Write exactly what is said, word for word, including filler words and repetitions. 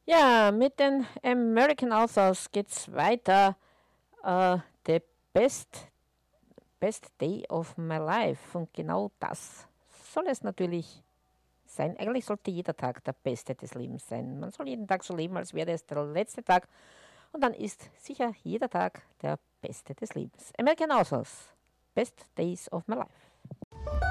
Ja, mit den American Authors geht's weiter. Äh, the best, best Day of My Life. Und genau das soll es natürlich sein. Eigentlich sollte jeder Tag der beste des Lebens sein. Man soll jeden Tag so leben, als wäre es der letzte Tag. Und dann ist sicher jeder Tag der beste des Lebens. American Authors. Best Days of My Life.